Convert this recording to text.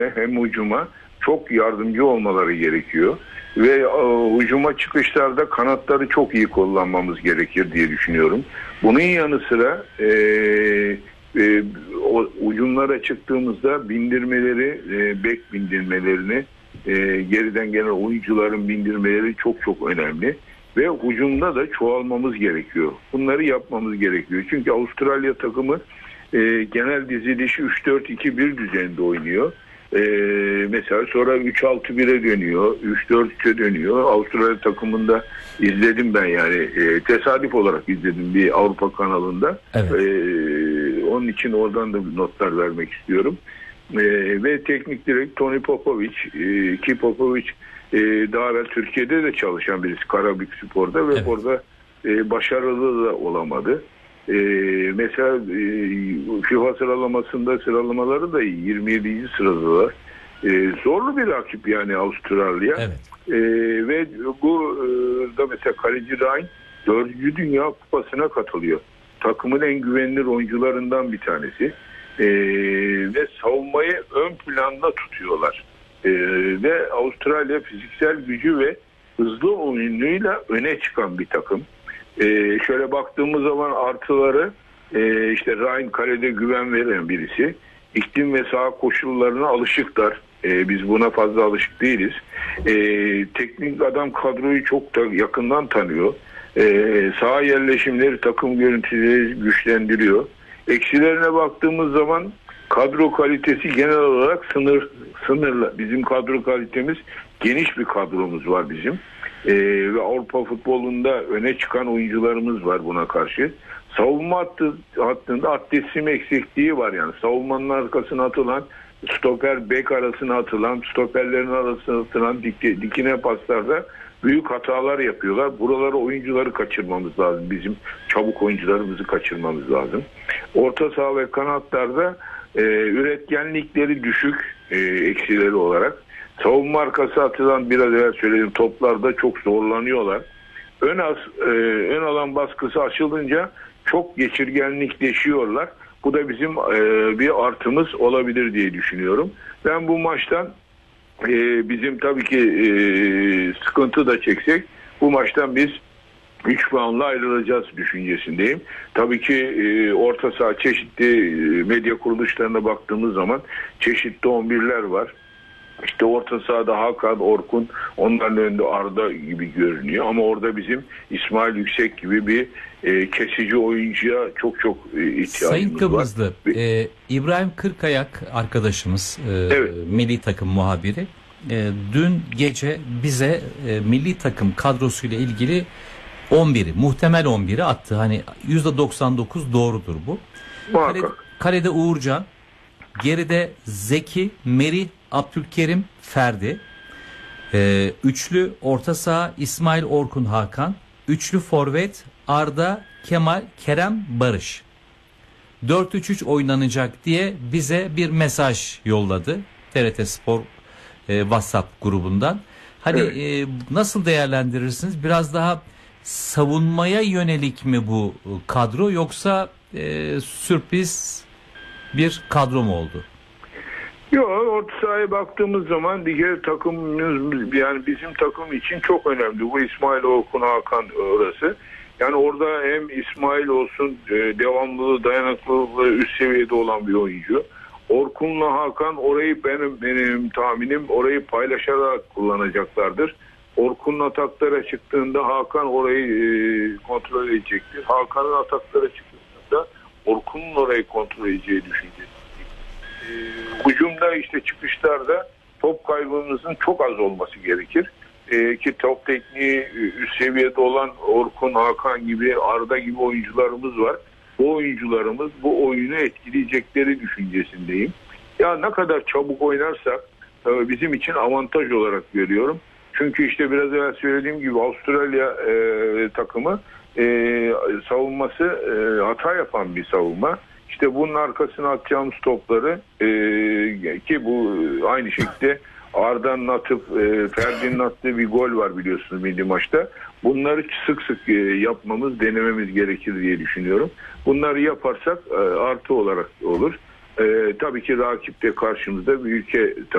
hem hücuma çok yardımcı olmaları gerekiyor. Ve hücuma çıkışlarda kanatları çok iyi kullanmamız gerekir diye düşünüyorum. Bunun yanı sıra hücumlara çıktığımızda bindirmeleri, bek bindirmelerini, geriden gelen oyuncuların bindirmeleri çok çok önemli. Ve hücumda da çoğalmamız gerekiyor. Bunları yapmamız gerekiyor. Çünkü Avustralya takımı genel dizilişi 3-4-2-1 düzeninde oynuyor. Mesela sonra 3-6-1'e dönüyor, 3-4-3'e dönüyor. Avustralya takımında izledim ben yani. Tesadüf olarak izledim bir Avrupa kanalında. Evet. Onun için oradan da notlar vermek istiyorum. Ve teknik direktör Tony Popovic, ki Popovic daha evvel Türkiye'de de çalışan birisi Karabükspor'da ve orada başarılı da olamadı. Mesela FIFA sıralamaları da iyi. 27. sıradalar. Zorlu bir rakip yani Avustralya. Evet. Ve bu da mesela kaleci Ryan 4. Dünya Kupası'na katılıyor. Takımın en güvenilir oyuncularından bir tanesi. Ve savunmayı ön planda tutuyorlar. Ve Avustralya fiziksel gücü ve hızlı oyunuyla öne çıkan bir takım. Şöyle baktığımız zaman artıları, işte Ryan kalede güven veren birisi. İklim ve saha koşullarına alışıklar. Biz buna fazla alışık değiliz. Teknik adam kadroyu çok da yakından tanıyor. Saha yerleşimleri, takım görüntüleri güçlendiriyor. Eksilerine baktığımız zaman kadro kalitesi genel olarak sınırlı. Bizim kadro kalitemiz, geniş bir kadromuz var bizim. Ve Avrupa futbolunda öne çıkan oyuncularımız var buna karşı. Savunma hattında atletizm eksikliği var yani. Savunmanın arkasına atılan, stoper bek arasına atılan, stoperlerin arasına atılan dikine paslarda büyük hatalar yapıyorlar. Buralara oyuncuları kaçırmamız lazım. Bizim çabuk oyuncularımızı kaçırmamız lazım. Orta saha ve kanatlarda üretkenlikleri düşük, eksileri olarak. Savunma arkası atılan, biraz evvel söylediğim toplarda çok zorlanıyorlar. Ön alan baskısı açılınca çok geçirgenlikleşiyorlar. Bu da bizim bir artımız olabilir diye düşünüyorum. Ben bu maçtan bizim tabii ki sıkıntı da çeksek bu maçtan biz 3 puanla ayrılacağız düşüncesindeyim. Tabii ki orta saha çeşitli medya kuruluşlarına baktığımız zaman çeşitli 11'ler var. İşte orta sahada Hakan, Orkun, onların önünde Arda gibi görünüyor. Ama orada bizim İsmail Yüksek gibi bir kesici oyuncuya çok ihtiyacımız var. Sayın Kıbrıslı, İbrahim Kırkayak arkadaşımız, evet, milli takım muhabiri, dün gece bize milli takım kadrosuyla ilgili 11'i, muhtemel 11'i attı. Hani %99 doğrudur bu. Kalede Uğurcan, geride Zeki, Merih, Abdülkerim, Ferdi. Üçlü orta saha İsmail, Orkun, Hakan. Üçlü forvet Arda, Kemal, Kerem, Barış. 4-3-3 oynanacak diye bize bir mesaj yolladı TRT Spor WhatsApp grubundan. Hani evet, nasıl değerlendirirsiniz? Biraz daha savunmaya yönelik mi bu kadro, yoksa sürpriz bir kadro mu oldu? Yok, orta sahaya baktığımız zaman diğer takımımız, yani bizim takım için çok önemli. Bu İsmail, Orkun, Hakan orası. Yani orada hem İsmail olsun, devamlılığı, dayanıklılığı üst seviyede olan bir oyuncu. Orkun'la Hakan orayı benim tahminim orayı paylaşarak kullanacaklardır. Orkun'un ataklara çıktığında Hakan orayı kontrol edecektir. Hakan'ın ataklara çıktığında Orkun'un orayı kontrol edeceği düşünecektir. Hücumda, işte çıkışlarda top kaybımızın çok az olması gerekir. Ki top tekniği üst seviyede olan Orkun, Hakan gibi, Arda gibi oyuncularımız var. Bu oyuncularımız bu oyunu etkileyecekleri düşüncesindeyim. Ya ne kadar çabuk oynarsak bizim için avantaj olarak görüyorum. Çünkü işte biraz evvel söylediğim gibi Avustralya takımı savunması hata yapan bir savunma. İşte bunun arkasına atacağımız topları ki bu aynı şekilde Arda'nın atıp Ferdi'nin attığı bir gol var biliyorsunuz milli maçta. Bunları sık sık yapmamız, denememiz gerekir diye düşünüyorum. Bunları yaparsak artı olarak olur. Tabii ki rakip de karşımızda bir ülke